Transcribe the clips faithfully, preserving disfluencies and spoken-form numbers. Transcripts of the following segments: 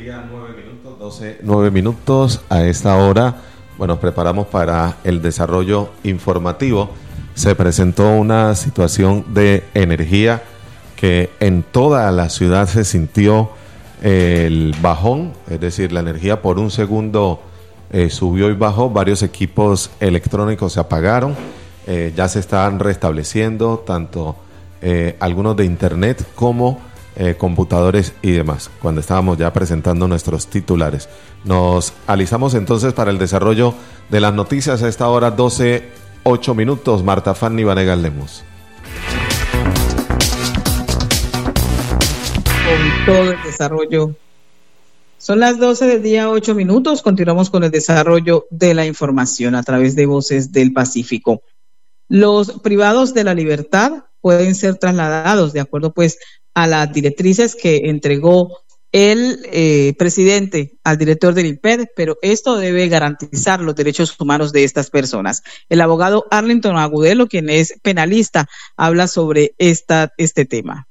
día, nueve minutos, doce, nueve minutos a esta hora. Bueno, preparamos para el desarrollo informativo. Se presentó una situación de energía que en toda la ciudad se sintió el bajón, es decir, la energía por un segundo eh, subió y bajó, varios equipos electrónicos se apagaron, eh, ya se están restableciendo tanto eh, algunos de internet como eh, computadores y demás, cuando estábamos ya presentando nuestros titulares. Nos alisamos entonces para el desarrollo de las noticias a esta hora, doce, ocho minutos. Marta Fanny Vanegas Lemus. Con todo el desarrollo. Son las doce del día, ocho minutos. Continuamos con el desarrollo de la información a través de Voces del Pacífico. Los privados de la libertad pueden ser trasladados de acuerdo pues a las directrices que entregó el eh, presidente al director del I N P E D, pero esto debe garantizar los derechos humanos de estas personas. El abogado Arlington Agudelo, quien es penalista, habla sobre esta, este tema.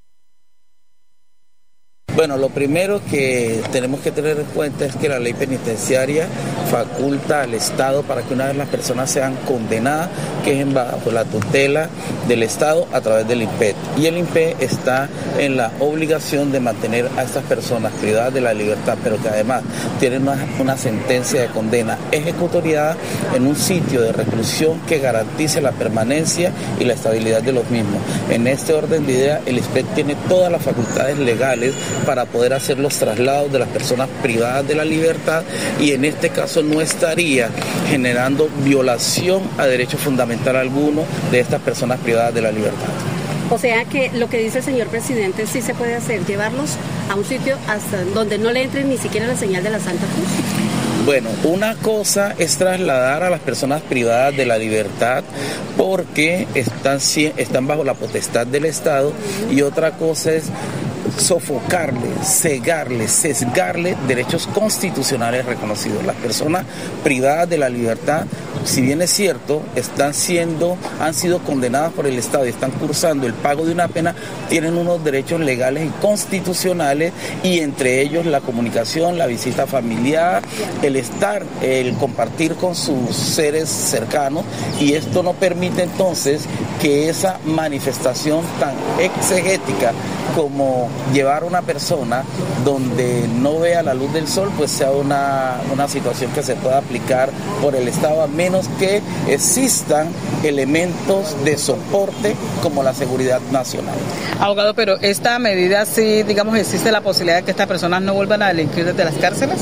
Bueno, lo primero que tenemos que tener en cuenta es que la ley penitenciaria faculta al Estado para que una vez las personas sean condenadas, queden bajo la tutela del Estado a través del I N P E D. Y el I N P E D está en la obligación de mantener a estas personas privadas de la libertad, pero que además tienen una, una sentencia de condena ejecutoriada en un sitio de reclusión que garantice la permanencia y la estabilidad de los mismos. En este orden de ideas, el I N P E D tiene todas las facultades legales para poder hacer los traslados de las personas privadas de la libertad y en este caso no estaría generando violación a derecho fundamental alguno de estas personas privadas de la libertad. O sea que lo que dice el señor presidente sí se puede hacer, llevarlos a un sitio hasta donde no le entre ni siquiera la señal de la Santa Cruz. Bueno, una cosa es trasladar a las personas privadas de la libertad porque están, están bajo la potestad del Estado y otra cosa es sofocarle, cegarle, sesgarle derechos constitucionales reconocidos. Las personas privadas de la libertad, si bien es cierto, están siendo, han sido condenadas por el Estado y están cursando el pago de una pena, tienen unos derechos legales y constitucionales y entre ellos la comunicación, la visita familiar, el estar, el compartir con sus seres cercanos y esto no permite entonces que esa manifestación tan exegética como llevar a una persona donde no vea la luz del sol, pues sea una, una situación que se pueda aplicar por el Estado, a menos que existan elementos de soporte como la seguridad nacional. Abogado, pero esta medida sí, digamos, existe la posibilidad de que estas personas no vuelvan a delinquir desde las cárceles.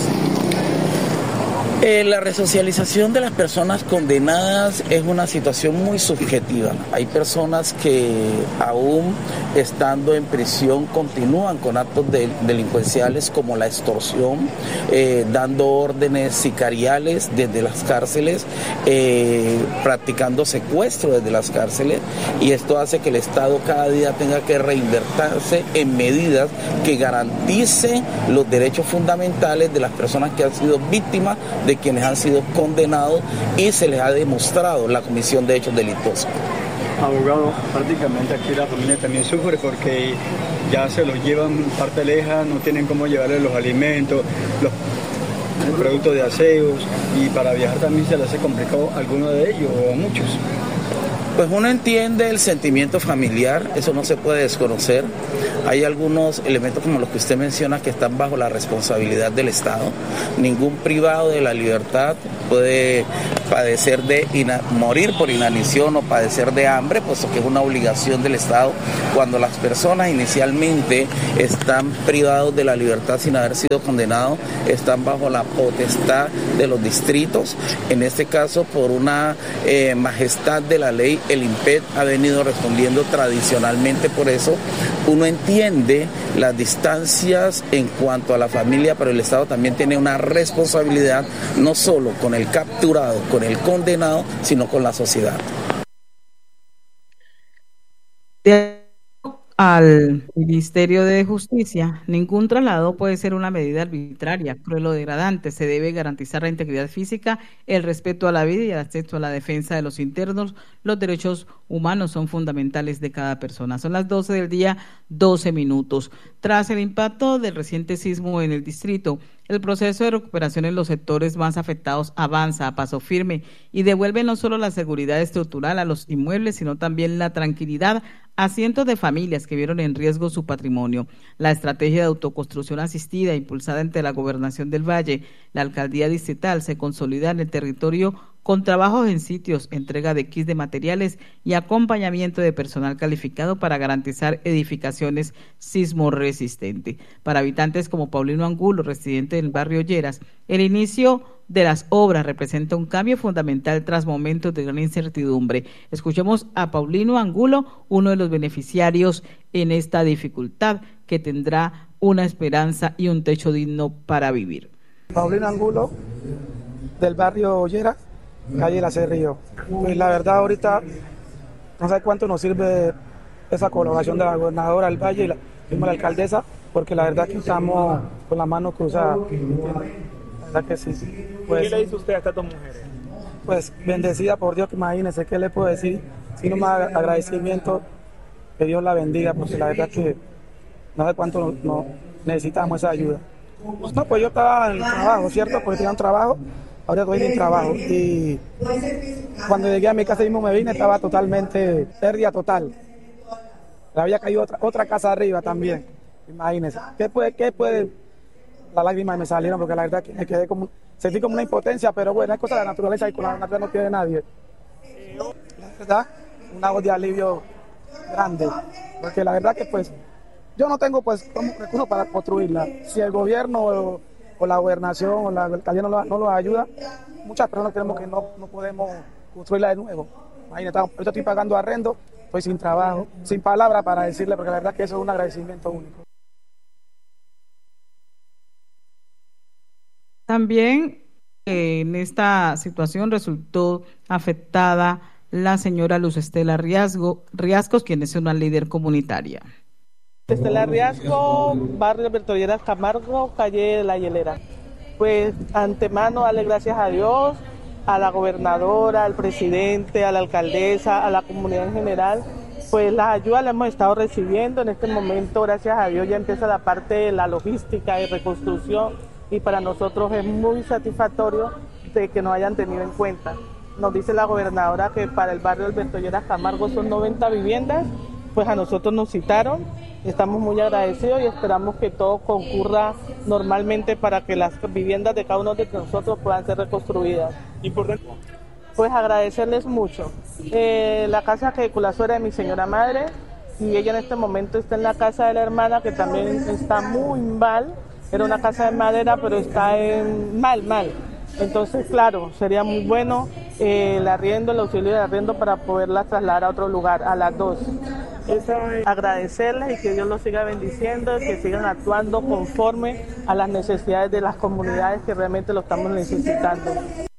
Eh, la resocialización de las personas condenadas es una situación muy subjetiva. Hay personas que aún estando en prisión continúan con actos de, delincuenciales como la extorsión, eh, dando órdenes sicariales desde las cárceles, eh, practicando secuestro desde las cárceles y esto hace que el Estado cada día tenga que reinvertirse en medidas que garanticen los derechos fundamentales de las personas que han sido víctimas de quienes han sido condenados y se les ha demostrado la comisión de hechos delitos. Abogado, prácticamente aquí la familia también sufre porque ya se los llevan parte leja, no tienen cómo llevarles los alimentos, los productos de aseos y para viajar también se les hace complicado a algunos de ellos o a muchos. Pues uno entiende el sentimiento familiar, eso no se puede desconocer. Hay algunos elementos como los que usted menciona que están bajo la responsabilidad del Estado. Ningún privado de la libertad puede padecer de ina- morir por inanición o padecer de hambre, puesto que es una obligación del Estado. Cuando las personas inicialmente están privados de la libertad sin haber sido condenados, están bajo la potestad de los distritos. En este caso, por una eh, majestad de la ley, el I N P E D ha venido respondiendo tradicionalmente por eso. Uno entiende las distancias en cuanto a la familia, pero el Estado también tiene una responsabilidad no solo con el capturado, con el condenado, sino con la sociedad. Al Ministerio de Justicia, ningún traslado puede ser una medida arbitraria, cruel o degradante. Se debe garantizar la integridad física, el respeto a la vida y el acceso a la defensa de los internos, los derechos humanos son fundamentales de cada persona. Son las doce del día, doce minutos. Tras el impacto del reciente sismo en el distrito, el proceso de recuperación en los sectores más afectados avanza a paso firme y devuelve no solo la seguridad estructural a los inmuebles, sino también la tranquilidad a cientos de familias que vieron en riesgo su patrimonio. La estrategia de autoconstrucción asistida impulsada ante la Gobernación del Valle, la Alcaldía Distrital, se consolida en el territorio con trabajos en sitios, entrega de kits de materiales y acompañamiento de personal calificado para garantizar edificaciones sismo resistentes. Para habitantes como Paulino Angulo, residente del barrio Lleras, el inicio de las obras representa un cambio fundamental tras momentos de gran incertidumbre. Escuchemos a Paulino Angulo, uno de los beneficiarios en esta dificultad, que tendrá una esperanza y un techo digno para vivir. Paulino Angulo, del barrio Lleras, calle La Cerrillo. Pues la verdad ahorita no sé cuánto nos sirve esa colaboración de la gobernadora del Valle y la, y la alcaldesa, porque la verdad que estamos con la mano cruzada. La verdad que sí. Pues, ¿qué le dice usted a estas dos mujeres? Pues bendecida por Dios, que imagínense, ¿qué le puedo decir? Sino más agradecimiento, que Dios la bendiga, porque la verdad que no sé cuánto no, no necesitamos esa ayuda. No, pues yo estaba en el trabajo, ¿cierto? Porque tenía un trabajo. Ahora estoy en trabajo y cuando llegué a mi casa mismo me vine, estaba totalmente pérdida total. Le había caído otra, otra casa arriba también, imagínense. ¿Qué puede, qué puede? Las lágrimas me salieron porque la verdad que me quedé como, sentí como una impotencia, pero bueno, es cosa de la naturaleza y con la naturaleza no pierde nadie. La verdad, una voz de alivio grande, porque la verdad que pues yo no tengo pues como recursos para construirla. Si el gobierno o, o la gobernación o la alcaldía no, no nos ayuda, muchas personas tenemos que no, no podemos construirla de nuevo. Imagínate, ahorita estoy pagando arrendo, estoy sin trabajo, sin palabras para decirle, porque la verdad que eso es un agradecimiento único. También eh, en esta situación resultó afectada la señora Luz Estela Riasgo, Riascos, quien es una líder comunitaria. Estela Riasco, barrio Alberto Lleras Camargo, calle La Hielera. Pues antemano darle gracias a Dios, a la gobernadora, al presidente, a la alcaldesa, a la comunidad en general. Pues las ayudas las hemos estado recibiendo. En este momento, gracias a Dios, ya empieza la parte de la logística y reconstrucción y para nosotros es muy satisfactorio de que nos hayan tenido en cuenta. Nos dice la gobernadora que para el barrio Alberto Lleras Camargo son noventa viviendas, pues a nosotros nos citaron. Estamos muy agradecidos y esperamos que todo concurra normalmente para que las viviendas de cada uno de nosotros puedan ser reconstruidas. Importante. Pues agradecerles mucho. Eh, la casa que con la suegra de mi señora madre, y ella en este momento está en la casa de la hermana, que también está muy mal. Era una casa de madera, pero está en mal, mal. Entonces, claro, sería muy bueno eh, el arriendo, el auxilio de arriendo para poderlas trasladar a otro lugar, a las dos. Agradecerles y que Dios los siga bendiciendo, que sigan actuando conforme a las necesidades de las comunidades que realmente lo estamos necesitando.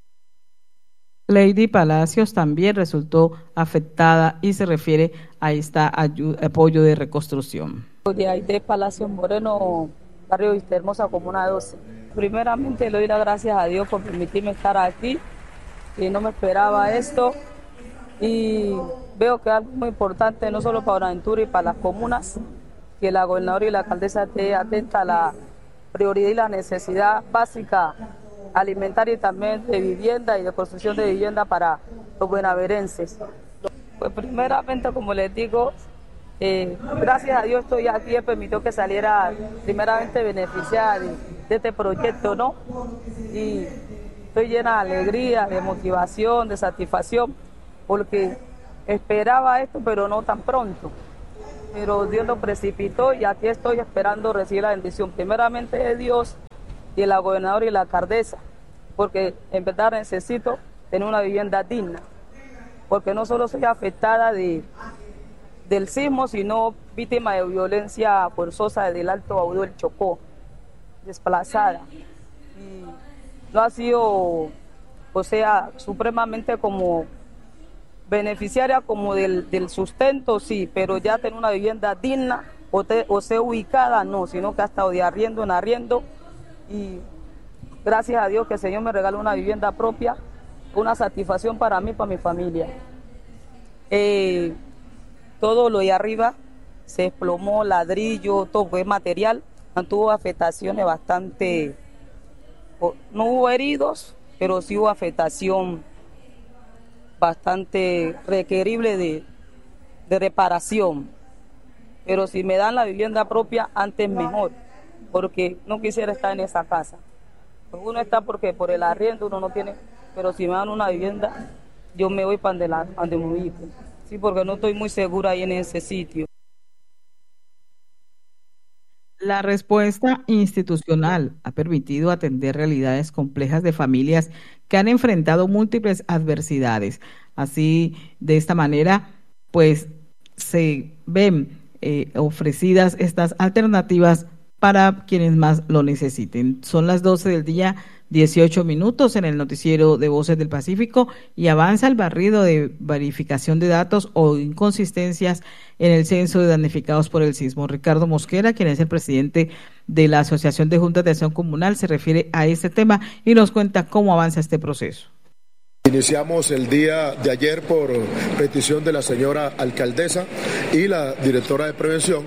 Lady Palacios también resultó afectada y se refiere a este apoyo de reconstrucción. De Aide Palacios Moreno, barrio Vista Hermosa, Comuna doce. Primeramente le doy las gracias a Dios por permitirme estar aquí, que no me esperaba esto. Y veo que es algo muy importante, no solo para Buenaventura y para las comunas, que la gobernadora y la alcaldesa esté atenta a la prioridad y la necesidad básica alimentaria y también de vivienda y de construcción de vivienda para los buenaverenses. Pues primeramente, como les digo, eh, gracias a Dios estoy aquí, he permitido que saliera primeramente beneficiar de, de este proyecto, ¿no? Y estoy llena de alegría, de motivación, de satisfacción, porque esperaba esto, pero no tan pronto. Pero Dios lo precipitó y aquí estoy esperando recibir la bendición, primeramente de Dios y de la gobernadora y la alcaldesa, porque en verdad necesito tener una vivienda digna, porque no solo soy afectada de, del sismo, sino víctima de violencia forzosa desde el Alto Baudó del Chocó, desplazada. Y no ha sido, o sea, supremamente como beneficiaria como del, del sustento, sí, pero ya tener una vivienda digna o, te, o sea ubicada, no, sino que ha estado de arriendo en arriendo. Y gracias a Dios que el Señor me regaló una vivienda propia, una satisfacción para mí y para mi familia. eh, todo lo de arriba se desplomó, ladrillo, todo fue material, tuvo afectaciones bastante, no hubo heridos, pero sí hubo afectación bastante requerible de, de reparación. Pero si me dan la vivienda propia, antes mejor, porque no quisiera estar en esa casa. Pues uno está porque por el arriendo uno no tiene, pero si me dan una vivienda, yo me voy para donde, la, donde me ubico. Sí, porque no estoy muy segura ahí en ese sitio. La respuesta institucional ha permitido atender realidades complejas de familias que han enfrentado múltiples adversidades. Así, de esta manera, pues se ven eh, ofrecidas estas alternativas para quienes más lo necesiten. Son las doce del día, dieciocho minutos en el noticiero de Voces del Pacífico, y avanza el barrido de verificación de datos o inconsistencias en el censo de damnificados por el sismo. Ricardo Mosquera, quien es el presidente de la Asociación de Juntas de Acción Comunal, se refiere a este tema y nos cuenta cómo avanza este proceso. Iniciamos el día de ayer por petición de la señora alcaldesa y la directora de prevención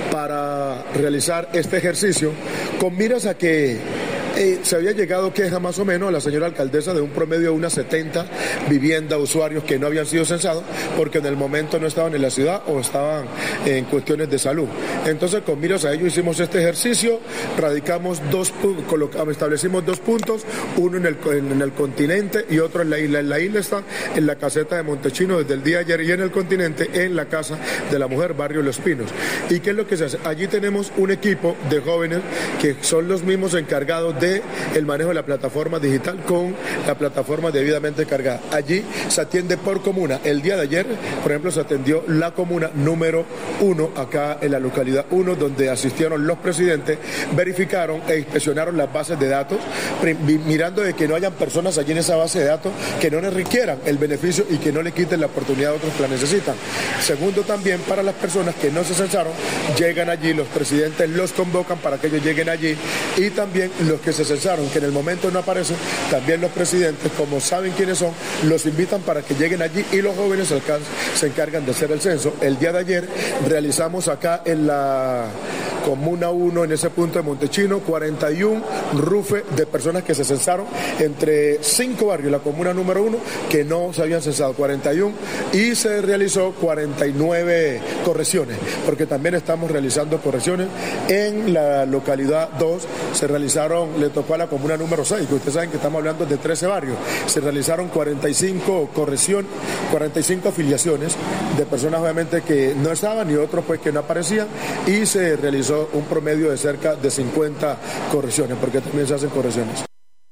para realizar este ejercicio con miras a que Eh, se había llegado queja más o menos a la señora alcaldesa de un promedio de unas setenta viviendas, usuarios que no habían sido censados porque en el momento no estaban en la ciudad o estaban en cuestiones de salud. Entonces, con miras a ello hicimos este ejercicio, radicamos dos, colocamos, establecimos dos puntos, uno en el, en, en el continente y otro en la isla. En la isla está en la caseta de Montechino desde el día de ayer, y en el continente en la casa de la mujer, barrio Los Pinos. ¿Y qué es lo que se hace? Allí tenemos un equipo de jóvenes que son los mismos encargados de el manejo de la plataforma digital con la plataforma debidamente cargada. Allí se atiende por comuna. El día de ayer, por ejemplo, se atendió la comuna número uno, acá en la localidad uno, donde asistieron los presidentes, verificaron e inspeccionaron las bases de datos, mirando de que no hayan personas allí en esa base de datos que no les requieran el beneficio y que no le quiten la oportunidad a otros que la necesitan. Segundo, también para las personas que no se censaron, llegan allí, los presidentes los convocan para que ellos lleguen allí, y también los que se censaron, que en el momento no aparecen, también los presidentes, como saben quiénes son, los invitan para que lleguen allí, y los jóvenes se, se encargan de hacer el censo. El día de ayer realizamos acá en la comuna uno, en ese punto de Montechino, cuarenta y uno rufes de personas que se censaron entre cinco barrios, la comuna número uno, que no se habían censado, cuarenta y uno, y se realizó cuarenta y nueve correcciones, porque también estamos realizando correcciones en la localidad dos. Se realizaron, le tocó a la comuna número seis, que ustedes saben que estamos hablando de trece barrios, se realizaron cuarenta y cinco correcciones, cuarenta y cinco afiliaciones de personas obviamente que no estaban y otros pues que no aparecían, y se realizó un promedio de cerca de cincuenta correcciones, porque también se hacen correcciones.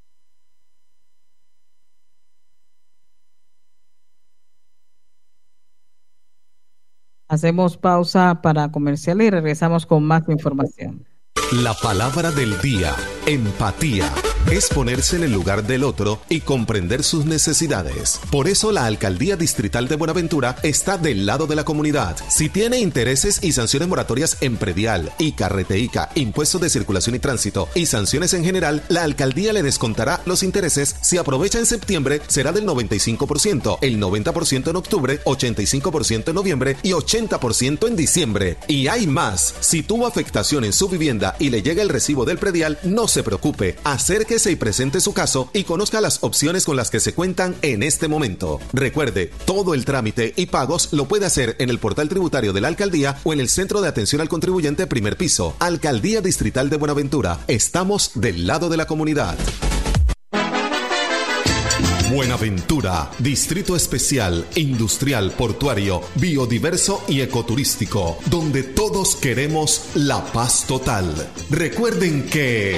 Hacemos pausa para comercial y regresamos con más información. La palabra del día, empatía, es ponerse en el lugar del otro y comprender sus necesidades. Por eso la Alcaldía Distrital de Buenaventura está del lado de la comunidad. Si tiene intereses y sanciones moratorias en predial, I C A, Reteica, impuestos de circulación y tránsito y sanciones en general, la Alcaldía le descontará los intereses. Si aprovecha en septiembre, será del noventa y cinco por ciento, el noventa por ciento en octubre, ochenta y cinco por ciento en noviembre y ochenta por ciento en diciembre. Y hay más. Si tuvo afectación en su vivienda y le llega el recibo del predial, no se preocupe. Acérquese y presente su caso y conozca las opciones con las que se cuentan en este momento. Recuerde, todo el trámite y pagos lo puede hacer en el portal tributario de la Alcaldía o en el Centro de Atención al Contribuyente primer piso. Alcaldía Distrital de Buenaventura. Estamos del lado de la comunidad. Buenaventura, Distrito Especial, Industrial, Portuario, Biodiverso y Ecoturístico, donde todos queremos la paz total. Recuerden que